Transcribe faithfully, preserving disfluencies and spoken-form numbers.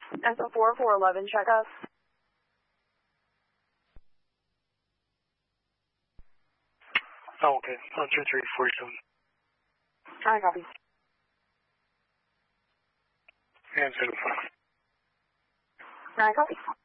S O four four eleven checkup. Oh, okay. On two three four seven. I copy. And seven five. I copy.